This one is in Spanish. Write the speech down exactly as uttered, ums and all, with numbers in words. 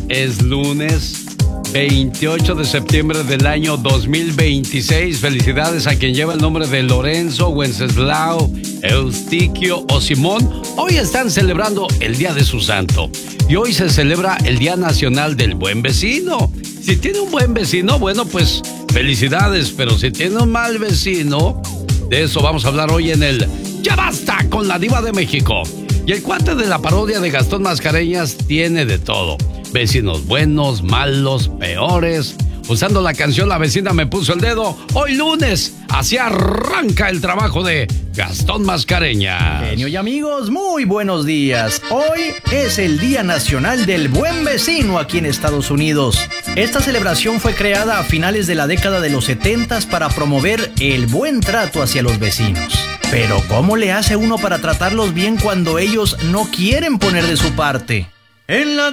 es lunes veintiocho de septiembre del año dos mil veintiséis. Felicidades a quien lleva el nombre de Lorenzo, Wenceslao, Eustiquio o Simón. Hoy están celebrando el día de su santo. Y hoy se celebra el Día Nacional del Buen Vecino. Si tiene un buen vecino, bueno, pues felicidades. Pero si tiene un mal vecino, de eso vamos a hablar hoy en el Ya Basta con la Diva de México. Y el cuate de la parodia de Gastón Mascareñas tiene de todo. Vecinos buenos, malos, peores. Usando la canción La Vecina Me Puso el Dedo. Hoy lunes, así arranca el trabajo de Gastón Mascareñas. Genio y amigos, muy buenos días. Hoy es el Día Nacional del Buen Vecino aquí en Estados Unidos. Esta celebración fue creada a finales de la década de los setentas para promover el buen trato hacia los vecinos. Pero ¿cómo le hace uno para tratarlos bien cuando ellos no quieren poner de su parte? En la